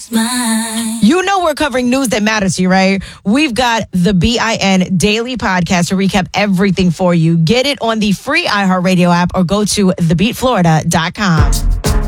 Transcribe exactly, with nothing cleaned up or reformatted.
You know we're covering news that matters to you, right? We've got the B I N Daily Podcast to recap everything for you. Get it on the free iHeartRadio app or go to the beat florida dot com.